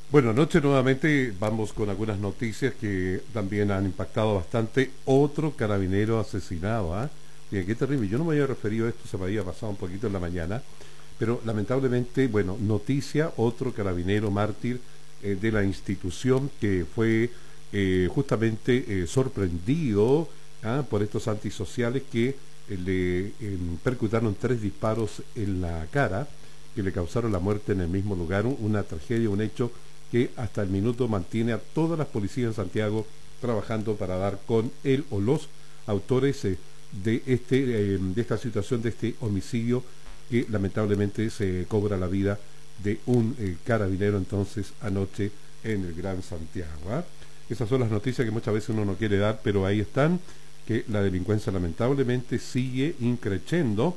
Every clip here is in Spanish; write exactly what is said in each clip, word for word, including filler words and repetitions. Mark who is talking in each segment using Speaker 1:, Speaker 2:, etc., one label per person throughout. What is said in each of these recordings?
Speaker 1: Bueno, anoche nuevamente vamos con algunas noticias que también han impactado bastante. Otro carabinero asesinado, ¿ah? Bien, qué terrible. Yo no me había referido a esto, se me había pasado un poquito en la mañana, pero lamentablemente, bueno, noticia, otro carabinero mártir eh, de la institución que fue eh, justamente eh, sorprendido, ¿ah? Por estos antisociales que eh, le eh, percutaron tres disparos en la cara que le causaron la muerte en el mismo lugar, una tragedia, un hecho que hasta el minuto mantiene a todas las policías en Santiago trabajando para dar con él o los autores eh, de, este, eh, de esta situación, de este homicidio que lamentablemente se cobra la vida de un eh, carabinero entonces anoche en el Gran Santiago. ¿ah? Esas son las noticias que muchas veces uno no quiere dar, pero ahí están, que la delincuencia lamentablemente sigue increciendo.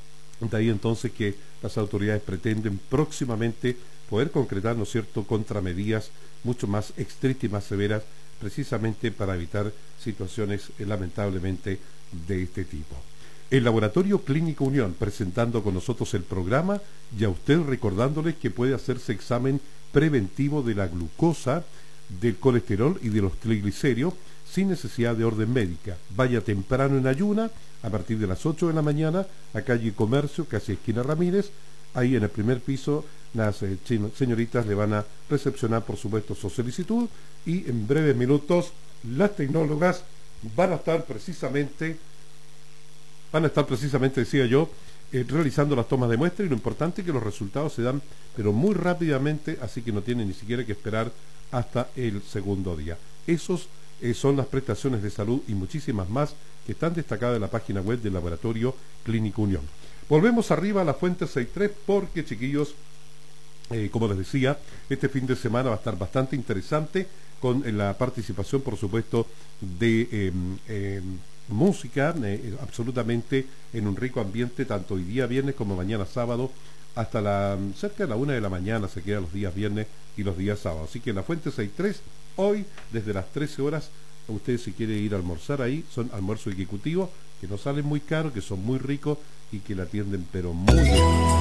Speaker 1: De ahí entonces que las autoridades pretenden próximamente poder concretar, ¿no es cierto?, contramedidas mucho más estrictas y más severas, precisamente para evitar situaciones eh, lamentablemente de este tipo. El Laboratorio Clínico Unión, presentando con nosotros el programa, y a usted recordándoles que puede hacerse examen preventivo de la glucosa, del colesterol y de los triglicéridos, sin necesidad de orden médica. Vaya temprano en ayuna, a partir de las ocho de la mañana, a calle Comercio, casi esquina Ramírez. Ahí en el primer piso, las eh, señoritas le van a recepcionar, por supuesto, su solicitud, y en breves minutos las tecnólogas van a estar precisamente, van a estar precisamente, decía yo, eh, realizando las tomas de muestra, y lo importante es que los resultados se dan, pero muy rápidamente, así que no tienen ni siquiera que esperar hasta el segundo día. Esos eh, son las prestaciones de salud y muchísimas más que están destacadas en la página web del Laboratorio Clínico Unión. Volvemos arriba a la Fuente sesenta y tres porque, chiquillos, eh, como les decía, este fin de semana va a estar bastante interesante con eh, la participación, por supuesto, de eh, eh, música, eh, absolutamente en un rico ambiente, tanto hoy día viernes como mañana sábado, hasta la cerca de la una de la mañana se quedan los días viernes y los días sábados. Así que en la Fuente sesenta y tres, hoy, desde las trece horas, ustedes si quieren ir a almorzar ahí, son almuerzos ejecutivos, que no salen muy caros, que son muy ricos y que la atienden pero muy bien.